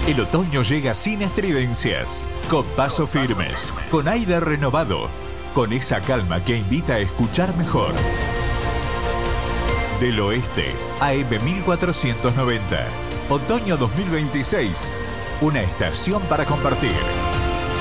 El otoño llega sin estridencias, con pasos firmes, con aire renovado, con esa calma que invita a escuchar mejor. Del Oeste, AM 1490, Otoño 2026, una estación para compartir.